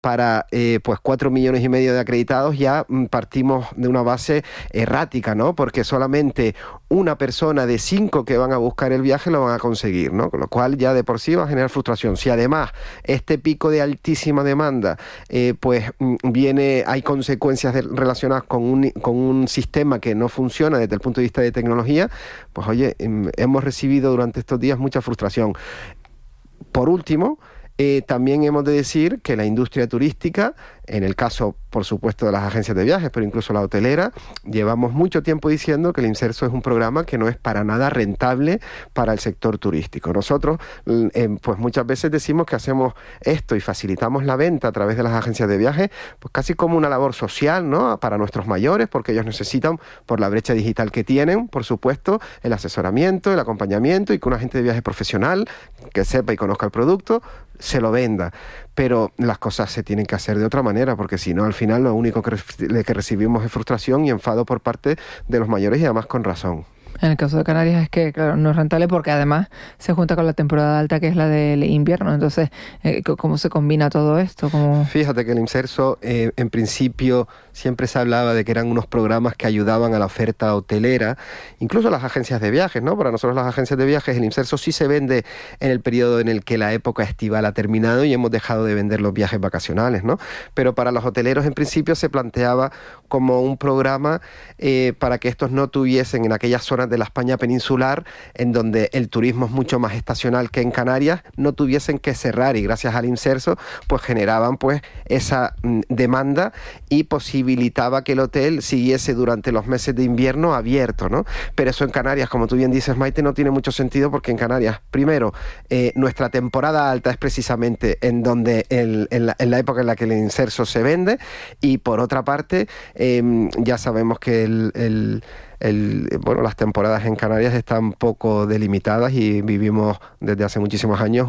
para pues 4,5 millones de acreditados, ya partimos de una base errática, ¿no? Porque solamente una persona de 5 que van a buscar el viaje lo van a conseguir, ¿no? Con lo cual ya de por sí va a generar frustración. Si además este pico de altísima demanda hay consecuencias relacionadas con un sistema que no funciona desde el punto de vista de tecnología, pues oye, hemos recibido durante estos días mucha frustración. Por último, también hemos de decir que la industria turística, en el caso, por supuesto, de las agencias de viajes, pero incluso la hotelera, llevamos mucho tiempo diciendo que el Inserso es un programa que no es para nada rentable para el sector turístico. Nosotros, pues muchas veces decimos que hacemos esto y facilitamos la venta a través de las agencias de viajes, pues casi como una labor social, ¿no? Para nuestros mayores, porque ellos necesitan, por la brecha digital que tienen, por supuesto, el asesoramiento, el acompañamiento y que un agente de viajes profesional que sepa y conozca el producto se lo venda. Pero las cosas se tienen que hacer de otra manera, porque si no, al final lo único que recibimos es frustración y enfado por parte de los mayores, y además con razón. En el caso de Canarias es que, claro, no es rentable porque además se junta con la temporada alta, que es la del invierno. Entonces, ¿cómo se combina todo esto? Fíjate que el Inserso, en principio, siempre se hablaba de que eran unos programas que ayudaban a la oferta hotelera, incluso a las agencias de viajes, ¿no? Para nosotros las agencias de viajes, el Inserso sí se vende en el periodo en el que la época estival ha terminado y hemos dejado de vender los viajes vacacionales, ¿no? Pero para los hoteleros, en principio, se planteaba como un programa para que estos no tuviesen en aquellas zonas de la España peninsular, en donde el turismo es mucho más estacional que en Canarias, no tuviesen que cerrar, y gracias al Inserso pues generaban pues esa demanda y posibilitaba que el hotel siguiese durante los meses de invierno abierto, ¿no? Pero eso en Canarias, como tú bien dices, Maite, no tiene mucho sentido, porque en Canarias, primero, nuestra temporada alta es precisamente en donde en la época en la que el Inserso se vende, y por otra parte ya sabemos que las temporadas en Canarias están poco delimitadas y vivimos desde hace muchísimos años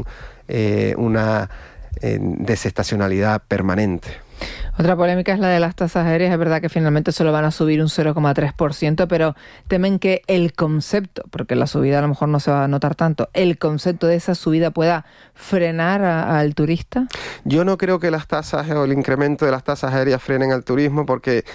una desestacionalidad permanente. Otra polémica es la de las tasas aéreas. Es verdad que finalmente solo van a subir un 0,3%, pero temen que el concepto, porque la subida a lo mejor no se va a notar tanto, el concepto de esa subida pueda frenar al turista. Yo no creo que las tasas o el incremento de las tasas aéreas frenen al turismo, porque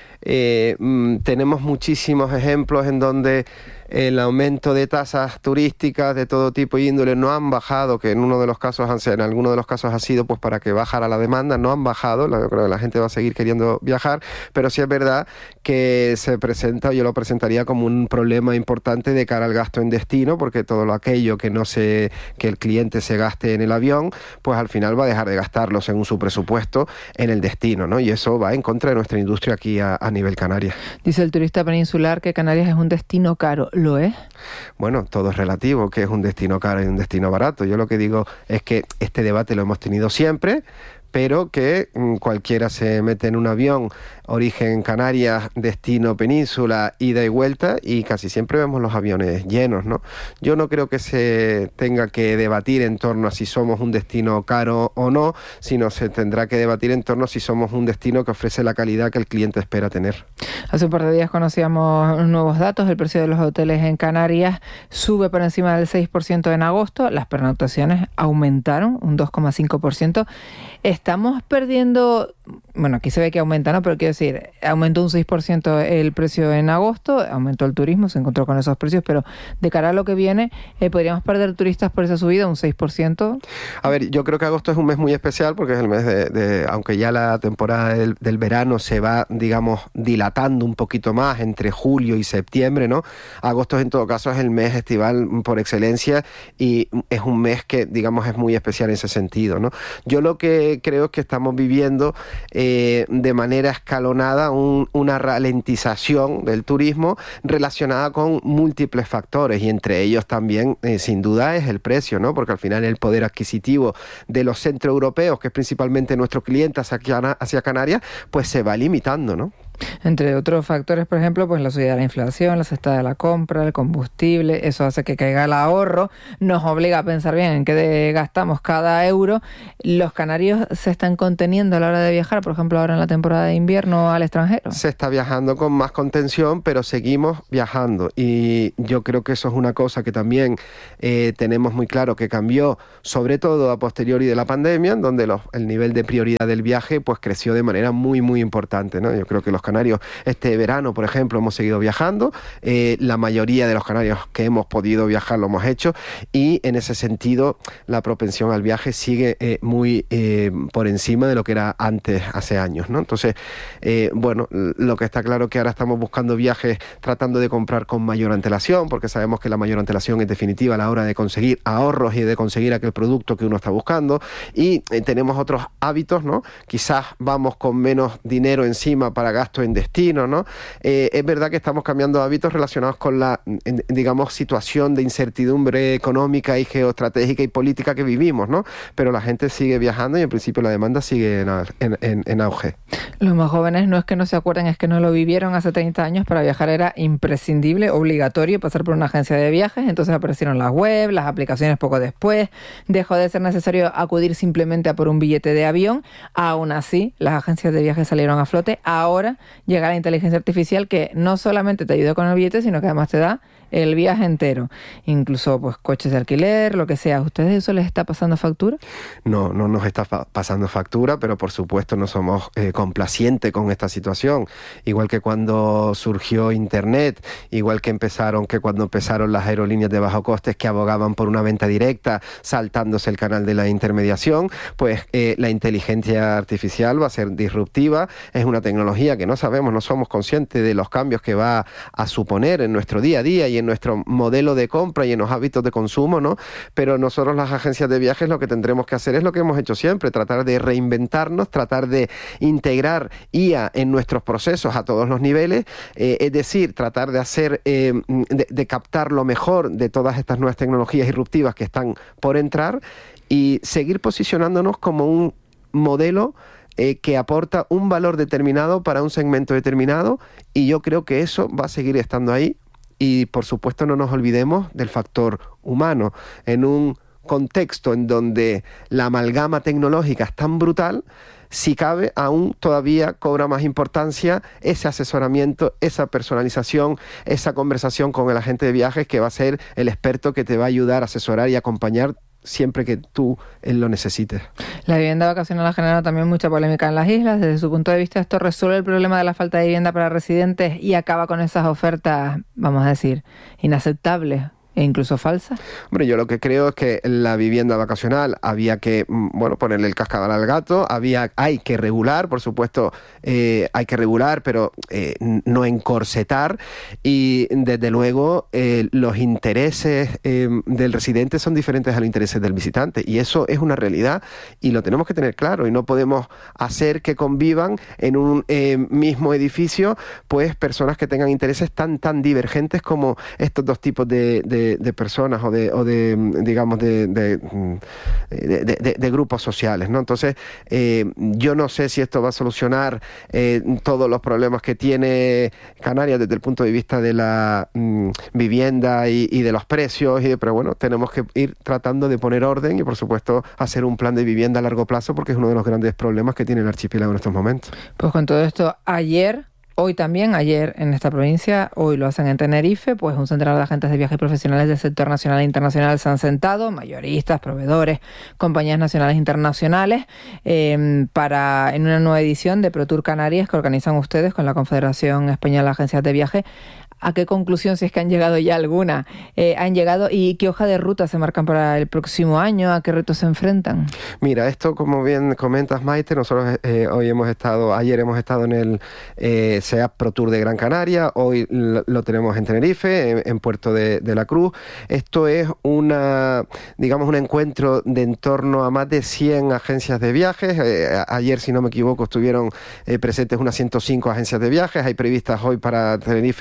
tenemos muchísimos ejemplos en donde el aumento de tasas turísticas de todo tipo y índole no han bajado, que en algunos de los casos ha sido pues para que bajara la demanda, no han bajado. Yo creo que la gente va a seguir queriendo viajar, pero sí es verdad que se presenta, yo lo presentaría como un problema importante de cara al gasto en destino, porque todo aquello que el cliente se gaste en el avión, pues al final va a dejar de gastarlo según su presupuesto en el destino, ¿no? Y eso va en contra de nuestra industria aquí a nivel Canarias. Dice el turista peninsular que Canarias es un destino caro. ¿Lo es? Bueno, todo es relativo, que es un destino caro y un destino barato. Yo lo que digo es que este debate lo hemos tenido siempre, pero que cualquiera se mete en un avión, origen Canarias, destino península, ida y vuelta, y casi siempre vemos los aviones llenos, ¿no? Yo no creo que se tenga que debatir en torno a si somos un destino caro o no, sino se tendrá que debatir en torno a si somos un destino que ofrece la calidad que el cliente espera tener. Hace un par de días conocíamos nuevos datos. El precio de los hoteles en Canarias sube por encima del 6% en agosto. Las pernoctaciones aumentaron un 2,5%. Estamos perdiendo, bueno, aquí se ve que aumenta, ¿no? Pero quiero decir, aumentó un 6% el precio en agosto, aumentó el turismo, se encontró con esos precios, pero de cara a lo que viene, ¿podríamos perder turistas por esa subida, un 6%? A ver, yo creo que agosto es un mes muy especial, porque es el mes aunque ya la temporada del verano se va, digamos, dilatando un poquito más entre julio y septiembre, ¿no? Agosto, en todo caso, es el mes estival por excelencia, y es un mes que, digamos, es muy especial en ese sentido, ¿no? Yo lo que creo es que estamos viviendo de manera escalonada una ralentización del turismo relacionada con múltiples factores, y entre ellos también, sin duda, es el precio, ¿no? Porque al final el poder adquisitivo de los centroeuropeos, que es principalmente nuestro cliente hacia Canarias, pues se va limitando, ¿no? Entre otros factores, por ejemplo, pues la subida de la inflación, la cesta de la compra, el combustible, eso hace que caiga el ahorro, nos obliga a pensar bien en qué gastamos cada euro. Los canarios se están conteniendo a la hora de viajar, por ejemplo, ahora en la temporada de invierno al extranjero. Se está viajando con más contención, pero seguimos viajando, y yo creo que eso es una cosa que también tenemos muy claro que cambió, sobre todo a posteriori de la pandemia, en donde el nivel de prioridad del viaje pues creció de manera muy, muy importante, ¿no? Yo creo que los canarios este verano, por ejemplo, hemos seguido viajando, la mayoría de los canarios que hemos podido viajar lo hemos hecho, y en ese sentido la propensión al viaje sigue muy por encima de lo que era antes, hace años, ¿no? Entonces, bueno, lo que está claro es que ahora estamos buscando viajes tratando de comprar con mayor antelación, porque sabemos que la mayor antelación es definitiva a la hora de conseguir ahorros y de conseguir aquel producto que uno está buscando, y tenemos otros hábitos, ¿no? Quizás vamos con menos dinero encima para gasto en destino, ¿no? Es verdad que estamos cambiando hábitos relacionados con la, digamos, situación de incertidumbre económica y geoestratégica y política que vivimos, ¿no? Pero la gente sigue viajando y en principio la demanda sigue en auge. Los más jóvenes no es que no se acuerden, es que no lo vivieron hace 30 años. Para viajar era imprescindible, obligatorio pasar por una agencia de viajes, entonces aparecieron las web, las aplicaciones poco después, dejó de ser necesario acudir simplemente a por un billete de avión. Aún así, las agencias de viajes salieron a flote. Ahora llega la inteligencia artificial que no solamente te ayuda con el billete, sino que además te da el viaje entero, incluso pues coches de alquiler, lo que sea. ¿A ustedes eso les está pasando factura? No nos está pasando factura, pero por supuesto no somos complacientes con esta situación. Igual que cuando surgió Internet, igual que cuando empezaron las aerolíneas de bajo costes que abogaban por una venta directa, saltándose el canal de la intermediación, pues la inteligencia artificial va a ser disruptiva. Es una tecnología que no sabemos, no somos conscientes de los cambios que va a suponer en nuestro día a día y en nuestro modelo de compra y en los hábitos de consumo, ¿no? Pero nosotros, las agencias de viajes, lo que tendremos que hacer es lo que hemos hecho siempre, tratar de reinventarnos, tratar de integrar IA en nuestros procesos a todos los niveles, es decir, tratar de hacer, de captar lo mejor de todas estas nuevas tecnologías disruptivas que están por entrar, y seguir posicionándonos como un modelo que aporta un valor determinado para un segmento determinado, y yo creo que eso va a seguir estando ahí. Y por supuesto no nos olvidemos del factor humano. En un contexto en donde la amalgama tecnológica es tan brutal, si cabe, aún todavía cobra más importancia ese asesoramiento, esa personalización, esa conversación con el agente de viajes, que va a ser el experto que te va a ayudar a asesorar y acompañar siempre que tú lo necesites. La vivienda vacacional ha generado también mucha polémica en las islas. Desde su punto de vista, ¿esto resuelve el problema de la falta de vivienda para residentes y acaba con esas ofertas, vamos a decir, inaceptables e incluso falsas? Hombre, yo lo que creo es que la vivienda vacacional había que, ponerle el cascabel al gato, hay que regular, por supuesto, hay que regular, pero no encorsetar, y desde luego los intereses del residente son diferentes a los intereses del visitante, y eso es una realidad y lo tenemos que tener claro, y no podemos hacer que convivan en un mismo edificio pues personas que tengan intereses tan divergentes como estos dos tipos de personas o de grupos sociales, ¿no? Entonces, yo no sé si esto va a solucionar todos los problemas que tiene Canarias desde el punto de vista de la vivienda y de los precios, pero bueno, tenemos que ir tratando de poner orden y por supuesto hacer un plan de vivienda a largo plazo, porque es uno de los grandes problemas que tiene el archipiélago en estos momentos. Pues con todo esto, ayer en esta provincia, hoy lo hacen en Tenerife, pues un centenar de agentes de viajes profesionales del sector nacional e internacional se han sentado, mayoristas, proveedores, compañías nacionales e internacionales, en una nueva edición de ProTour Canarias que organizan ustedes con la Confederación Española de Agencias de Viaje. ¿A qué conclusión, si es que han llegado ya alguna, han llegado, y qué hoja de ruta se marcan para el próximo año? ¿A qué retos se enfrentan? Mira, esto, como bien comentas, Maite, nosotros ayer hemos estado en el SEAP ProTour de Gran Canaria, hoy lo tenemos en Tenerife, en Puerto de la Cruz. Esto es un encuentro de en torno a más de 100 agencias de viajes. Ayer, si no me equivoco, estuvieron presentes unas 105 agencias de viajes, hay previstas hoy para Tenerife unas 100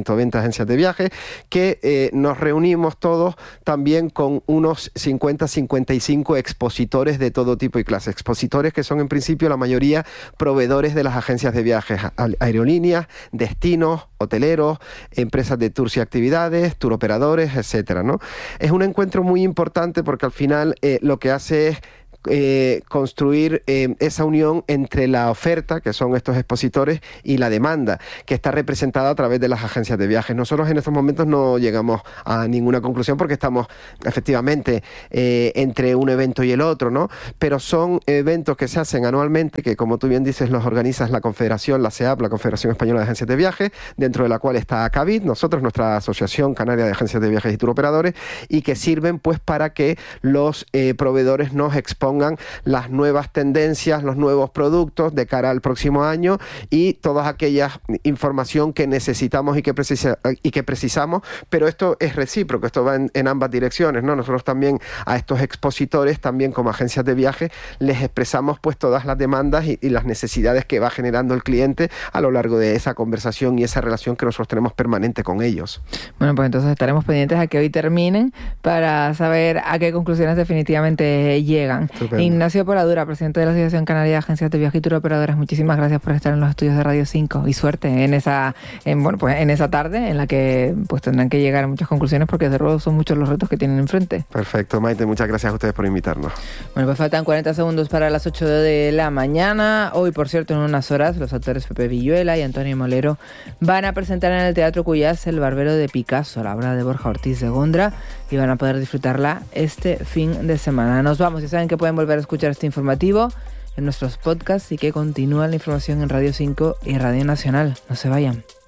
120 agencias de viajes, que nos reunimos todos también con unos 50-55 expositores de todo tipo y clase. Expositores que son en principio la mayoría proveedores de las agencias de viajes, aerolíneas, destinos, hoteleros, empresas de tours y actividades, turoperadores, etcétera, ¿no? Es un encuentro muy importante porque al final lo que hace es construir esa unión entre la oferta, que son estos expositores, y la demanda, que está representada a través de las agencias de viajes. Nosotros en estos momentos no llegamos a ninguna conclusión porque estamos efectivamente entre un evento y el otro, ¿no? Pero son eventos que se hacen anualmente, que como tú bien dices, los organizas la Confederación, la CEAP, la Confederación Española de Agencias de Viajes, dentro de la cual está ACAVID, nosotros, nuestra Asociación Canaria de Agencias de Viajes y Turoperadores, y que sirven pues para que los proveedores nos expongan las nuevas tendencias, los nuevos productos de cara al próximo año y toda aquella información que necesitamos y que precisamos, pero esto es recíproco, esto va en ambas direcciones, ¿no? Nosotros también a estos expositores, también como agencias de viaje, les expresamos pues todas las demandas y las necesidades que va generando el cliente a lo largo de esa conversación y esa relación que nosotros tenemos permanente con ellos. Bueno, pues entonces estaremos pendientes a que hoy terminen para saber a qué conclusiones definitivamente llegan. Estupendo. Ignacio Poladura, presidente de la Asociación Canaria de Agencias de Viajes y Turoperadores, muchísimas gracias por estar en los estudios de Radio 5 y suerte en esa tarde en la que pues tendrán que llegar a muchas conclusiones porque desde luego son muchos los retos que tienen enfrente. Perfecto, Maite, muchas gracias a ustedes por invitarnos. Bueno, pues faltan 40 segundos para las 8 de la mañana. Hoy, por cierto, en unas horas, los actores Pepe Villuela y Antonio Molero van a presentar en el Teatro Cuyás El Barbero de Picasso, la obra de Borja Ortiz de Gondra, y van a poder disfrutarla este fin de semana. Nos vamos, ya saben que pueden volver a escuchar este informativo en nuestros podcasts y que continúa la información en Radio 5 y Radio Nacional. No se vayan.